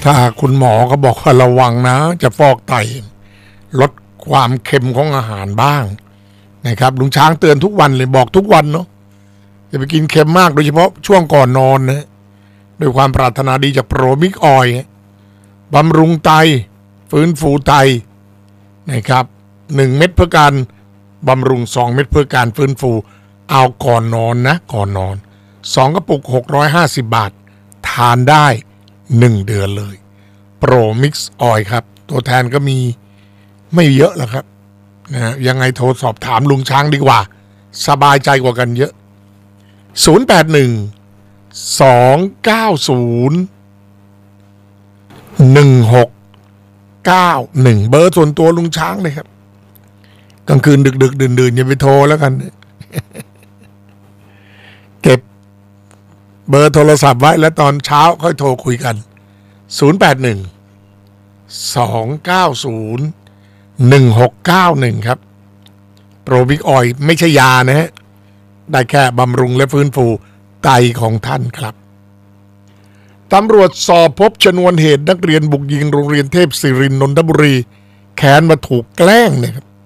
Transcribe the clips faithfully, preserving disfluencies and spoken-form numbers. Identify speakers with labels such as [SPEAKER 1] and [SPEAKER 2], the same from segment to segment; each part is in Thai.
[SPEAKER 1] ถ้าคุณหมอก็บอกว่าระวังนะจะฟอกไตลดความเค็มของอาหารบ้างนะครับลุงช้างเตือนทุกวันเลยบอกทุกวันเนาะอย่าไปกินเค็มมากโดยเฉพาะช่วงก่อนนอนนะด้วยความปรารถนาดีจากโปรมิกออยล์บำรุงไตฟื้นฟูไตนะครับหนึ่งเม็ดเพื่อการบำรุงสองเม็ดเพื่อการฟื้นฟูเอาก่อนนอนนะก่อนนอนสองกระปุกหกร้อยห้าสิบบาททานได้หนึ่งเดือนเลยโปรมิกซ์ออยล์ครับตัวแทนก็มีไม่เยอะแล้วครับนะยังไงโทรสอบถามลุงช้างดีกว่าสบายใจกว่ากันเยอะศูนย์ แปด หนึ่ง สอง เก้า ศูนย์ หนึ่ง หก เก้า หนึ่งเบอร์ส่วนตัวลุงช้างเลยครับกลางคืนดึกๆดื่นๆอย่าไปโทรแล้วกันเก็บเบอร์โทรศัพท์ไว้แล้วตอนเช้าค่อยโทรคุยกันศูนย์ แปด หนึ่ง สอง เก้า ศูนย์ หนึ่ง หก เก้า หนึ่งครับโปรบิกออยล์ไม่ใช่ยานะฮะได้แค่บำรุงและฟื้นฟูไตของท่านครับตำรวจสอบพบชนวนเหตุนักเรียนบุกยิงโรงเรียนเทพศิรินทร์นนทบุรีแค้นมาถูกแกล้งเนี่ยครับ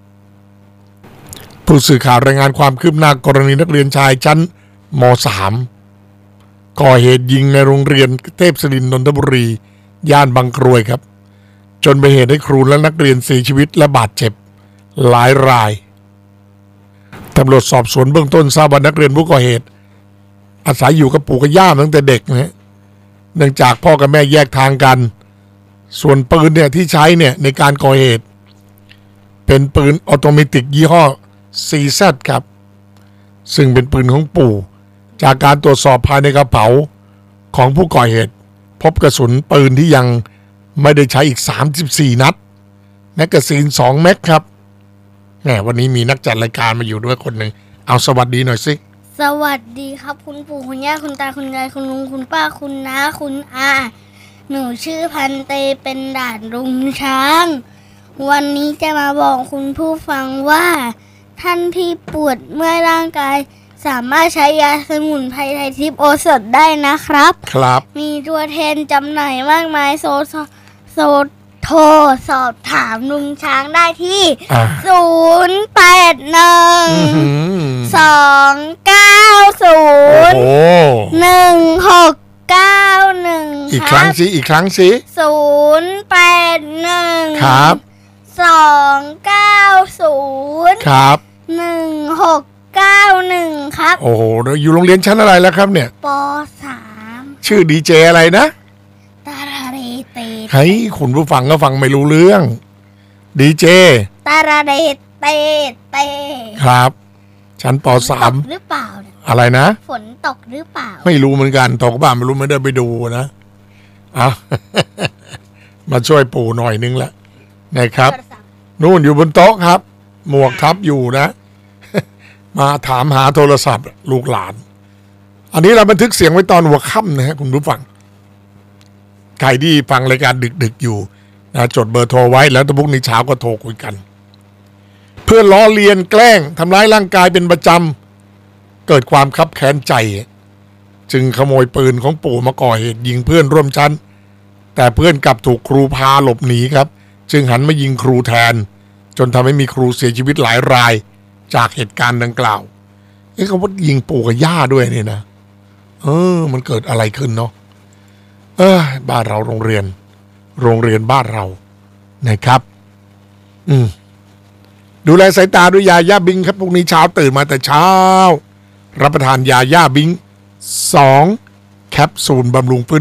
[SPEAKER 1] ผู้สื่อข่าวรายงานความคืบหน้ากรณีนักเรียนชายชั้นม สาม ก่อเหตุยิงในโรงเรียนเทพศิรินทร์นนทบุรีย่านบางกรวยครับจนเป็นเหตุให้ครูและนักเรียนเสียชีวิตและบาดเจ็บหลายรายตำรวจสอบสวนเบื้องต้นทราบว่านักเรียนผู้ก่อเหตุอาศัยอยู่กับปู่กับย่าตั้งแต่เด็กนะเนื่องจากพ่อกับแม่แยกทางกันส่วนปืนเนี่ยที่ใช้เนี่ยในการก่อเหตุเป็นปืนออโตเมติกยี่ห้อ ซี แซด ครับซึ่งเป็นปืนของปู่จากการตรวจสอบภายในกระเป๋าของผู้ก่อเหตุพบกระสุนปืนที่ยังไม่ได้ใช้อีกสามสิบสี่นัดแมกกาซีนสองแม็กครับแหมวันนี้มีนักจัดรายการมาอยู่ด้วยคนหนึ่งเอาสวัสดีหน่อยสิ
[SPEAKER 2] สวัสดีครับคุณปู่คุณย่าคุณตาคุณยายคุณลุงคุณป้าคุณน้าคุณอาหนูชื่อพันเตเป็นด่านลุงช้างวันนี้จะมาบอกคุณผู้ฟังว่าท่านที่ปวดเมื่อยร่างกายสามารถใช้ยาสมุนไพรไทยทิพย์โอสถได้นะครับ
[SPEAKER 1] ครับ
[SPEAKER 2] มีตัวแทนจำหน่ายมากมายโซโซโทรสอบถามลุงช้างได้ที่ศูนย์แปดหนึ่งสองเก้าศูนย์หนึ่งหกเก้าหนึ่ง
[SPEAKER 1] อีกครั้งสิอีกครั้งสิ
[SPEAKER 2] ศูนย์แปดหนึ่ง
[SPEAKER 1] ครับ
[SPEAKER 2] สองเก้าศูนย์
[SPEAKER 1] ครับ
[SPEAKER 2] หนึ่งหกเก้าหนึ่งครับ
[SPEAKER 1] โอ้โหอยู่โรงเรียนชั้นอะไรแล้วครับเนี่ย
[SPEAKER 2] ป.สาม
[SPEAKER 1] ชื่อดีเจอะไรนะ
[SPEAKER 2] ตาราเรเต
[SPEAKER 1] เฮ้ยคุณผู้ฟังก็ฟังไม่รู้เรื่องดีเจ
[SPEAKER 2] ตาราเรเตเต
[SPEAKER 1] ครับชั้นป.สาม
[SPEAKER 2] หรือเปล่า
[SPEAKER 1] อะไรนะ
[SPEAKER 2] ฝนตกหรือเปล่า
[SPEAKER 1] ไม่รู้เหมือนกันตกบ้างไม่รู้ไม่ได้ไปดูนะอ่ะ มาช่วยปู่หน่อยนึงละนะครับนู่นอยู่บนโต๊ะครับหมวกทับอยู่นะมาถามหาโทรศัพท์ลูกหลานอันนี้เราบันทึกเสียงไว้ตอนหัวค่ำนะฮะคุณผู้ฟังใครที่ฟังรายการดึกๆอยู่นะจดเบอร์โทรไว้แล้วตะบุกในเช้าก็โทรคุยกันเพื่อล้อเลียนแกล้งทำร้ายร่างกายเป็นประจำเกิดความคับแค้นใจจึงขโมยปืนของปู่มาก่อเหตุยิงเพื่อนร่วมชั้นแต่เพื่อนกลับถูกครูพาหลบหนีครับจึงหันมายิงครูแทนจนทำให้มีครูเสียชีวิตหลายรายจากเหตุการณ์ดังกล่าวเอ๊ะเขาว่ายิงปู่กับย่าด้วยเนี่ยนะเออมันเกิดอะไรขึ้นเนาะเออบ้านเราโรงเรียนโรงเรียนบ้านเรานะครับอืมดูแลสายตาด้วยยาย่าบิงครับพรุ่งนี้เช้าตื่นมาแต่เช้ารับประทานยาย่าบิงสองแคปซูลบำรุงฟื้น